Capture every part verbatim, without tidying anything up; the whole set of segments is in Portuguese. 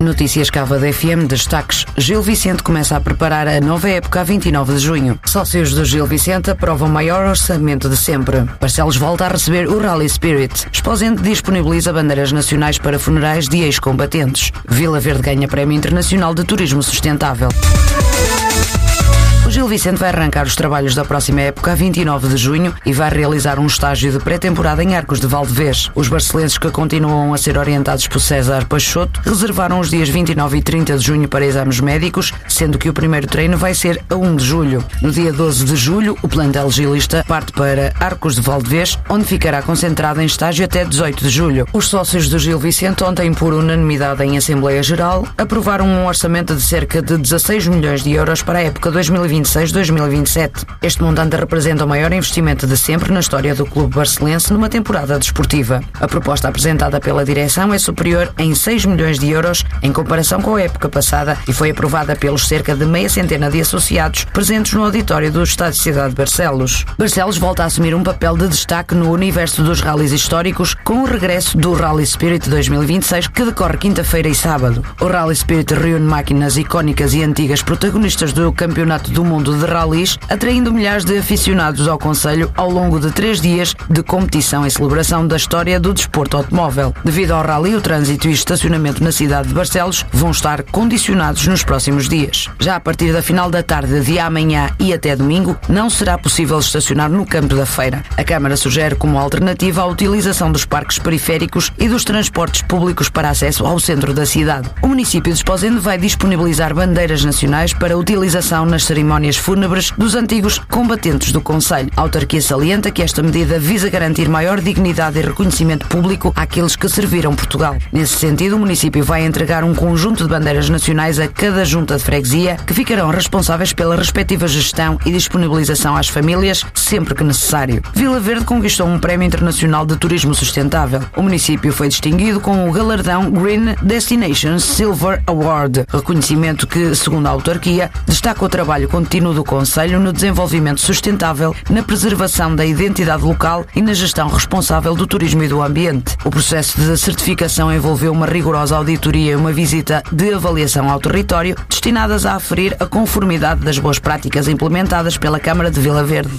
Notícias Cava da F M, destaques. Gil Vicente começa a preparar a nova época a vinte e nove de junho. Sócios do Gil Vicente aprovam o maior orçamento de sempre. Barcelos volta a receber o Rally Spirit. Esposende disponibiliza bandeiras nacionais para funerais de ex-combatentes. Vila Verde ganha Prémio Internacional de Turismo Sustentável. O Gil Vicente vai arrancar os trabalhos da próxima época a vinte e nove de junho e vai realizar um estágio de pré-temporada em Arcos de Valdevez. Os barcelenses, que continuam a ser orientados por César Peixoto, reservaram os dias vinte e nove e trinta de junho para exames médicos, sendo que o primeiro treino vai ser a um de julho. No dia doze de julho, o plantel gilista parte para Arcos de Valdevez, onde ficará concentrado em estágio até dezoito de julho. Os sócios do Gil Vicente, ontem por unanimidade em Assembleia Geral, aprovaram um orçamento de cerca de dezasseis milhões de euros para a época dois mil e vinte e seis dois mil e vinte e sete. Este montante representa o maior investimento de sempre na história do clube barcelense numa temporada desportiva. A proposta apresentada pela direção é superior em seis milhões de euros em comparação com a época passada e foi aprovada pelos cerca de meia centena de associados presentes no auditório do Estádio Cidade de Barcelos. Barcelos volta a assumir um papel de destaque no universo dos rallies históricos com o regresso do Rally Spirit dois mil e vinte e seis, que decorre quinta-feira e sábado. O Rally Spirit reúne máquinas icónicas e antigas protagonistas do Campeonato do Mundo de Rallys, atraindo milhares de aficionados ao concelho ao longo de três dias de competição e celebração da história do desporto automóvel. Devido ao rally, o trânsito e estacionamento na cidade de Barcelos vão estar condicionados nos próximos dias. Já a partir da final da tarde de amanhã e até domingo, não será possível estacionar no campo da feira. A Câmara sugere como alternativa a utilização dos parques periféricos e dos transportes públicos para acesso ao centro da cidade. O município de Esposende vai disponibilizar bandeiras nacionais para utilização nas cerimónias fúnebres dos antigos combatentes do concelho. A autarquia salienta que esta medida visa garantir maior dignidade e reconhecimento público àqueles que serviram Portugal. Nesse sentido, o município vai entregar um conjunto de bandeiras nacionais a cada junta de freguesia, que ficarão responsáveis pela respectiva gestão e disponibilização às famílias sempre que necessário. Vila Verde conquistou um Prémio Internacional de Turismo Sustentável. O município foi distinguido com o galardão Green Destinations Silver Award, reconhecimento que, segundo a autarquia, destaca o trabalho contínuo do Concelho no desenvolvimento sustentável, na preservação da identidade local e na gestão responsável do turismo e do ambiente. O processo de certificação envolveu uma rigorosa auditoria e uma visita de avaliação ao território, destinadas a aferir a conformidade das boas práticas implementadas pela Câmara de Vila Verde.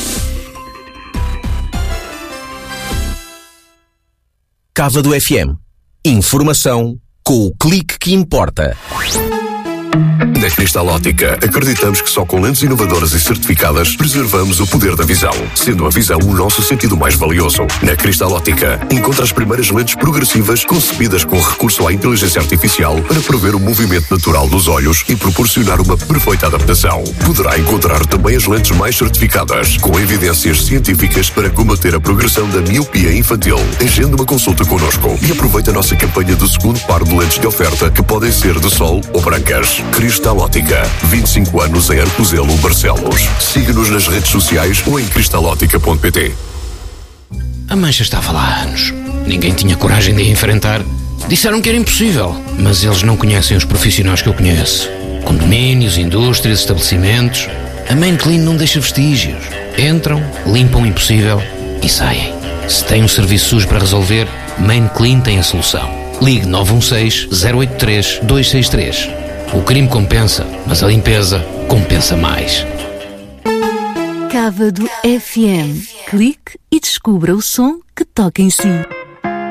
Cava do F M. Informação com o clique que importa. Na Cristal Ótica, acreditamos que só com lentes inovadoras e certificadas preservamos o poder da visão, sendo a visão o nosso sentido mais valioso. Na Cristal Ótica, encontra as primeiras lentes progressivas concebidas com recurso à inteligência artificial para prever o movimento natural dos olhos e proporcionar uma perfeita adaptação. Poderá encontrar também as lentes mais certificadas, com evidências científicas para combater a progressão da miopia infantil. Agende uma consulta connosco e aproveite a nossa campanha do segundo par de lentes de oferta, que podem ser de sol ou brancas. Cristal Ótica, vinte e cinco anos em Arcozelo, Barcelos. Siga-nos nas redes sociais ou em cristalótica ponto pt. A mancha estava lá há anos. Ninguém tinha coragem de a enfrentar. Disseram que era impossível, mas eles não conhecem os profissionais que eu conheço. Condomínios, indústrias, estabelecimentos. A Main Clean não deixa vestígios. Entram, limpam o impossível e saem. Se tem um serviço sujo para resolver, Main Clean tem a solução. Ligue nove um seis, zero oito três, dois seis três. O crime compensa, mas a limpeza compensa mais. Cava do F M. Clique e descubra o som que toca em si.